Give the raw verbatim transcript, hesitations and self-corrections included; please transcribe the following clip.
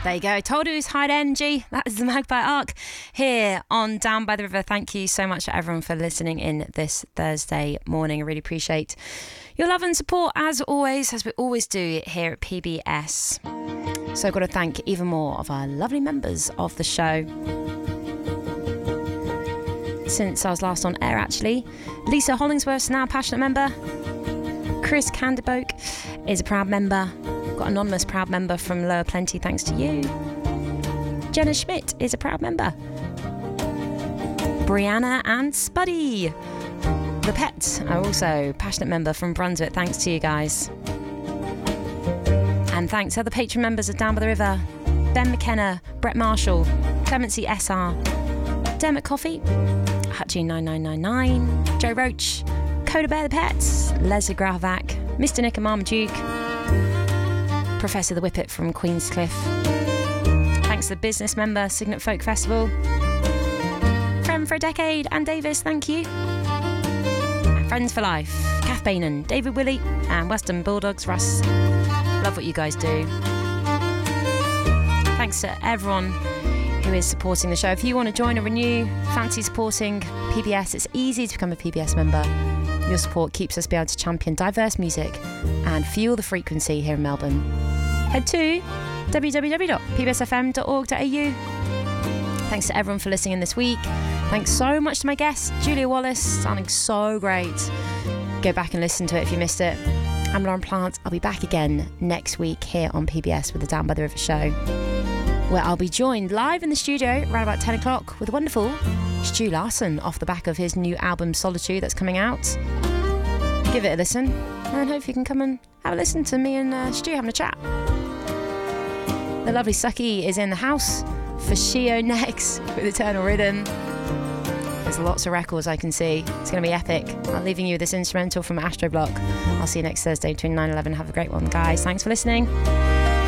There you go. Told you it was high energy. That is the Magpie Arc here on Down by the River. Thank you so much to everyone for listening in this Thursday morning. I really appreciate your love and support as always, as we always do here at P B S. So I've got to thank even more of our lovely members of the show. Since I was last on air, actually. Lisa Hollingsworth's now a passionate member. Chris Canderboke is a proud member. Got anonymous proud member from Lower Plenty, thanks to you. Jenna Schmidt is a proud member. Brianna and Spuddy. The Pets are also passionate member from Brunswick, thanks to you guys. And thanks to other patron members of Down by the River. Ben McKenna, Brett Marshall, Clemency S R, Dermot Coffey, Hutchie nine nine nine nine, Joe Roach, Coda Bear the Pets, Leslie Gravac, Mister Nick and Marmaduke, Professor the Whippet from Queenscliff. Thanks to the business member, Signet Folk Festival. Friend for a Decade, Ann Davis, thank you. And Friends for Life, Kath Bainan, David Willey, and Western Bulldogs, Russ. Love what you guys do. Thanks to everyone who is supporting the show. If you want to join or renew, fancy supporting P B S, it's easy to become a P B S member. Your support keeps us be able to champion diverse music and fuel the frequency here in Melbourne. Head to w w w dot p b s f m dot org dot a u. Thanks to everyone for listening in this week. Thanks so much to my guest, Julia Wallace, sounding so great. Go back and listen to it if you missed it. I'm Lauren Plant. I'll be back again next week here on P B S with the Down by the River show, where I'll be joined live in the studio around about ten o'clock with the wonderful Stu Larson off the back of his new album Solitude that's coming out. Give it a listen and hope you can come and have a listen to me and uh, Stu having a chat. The lovely Sucky is in the house for Shio next with Eternal Rhythm. There's lots of records I can see. It's going to be epic. I'm leaving you with this instrumental from Astro Block. I'll see you next Thursday between nine and eleven. Have a great one, guys. Thanks for listening.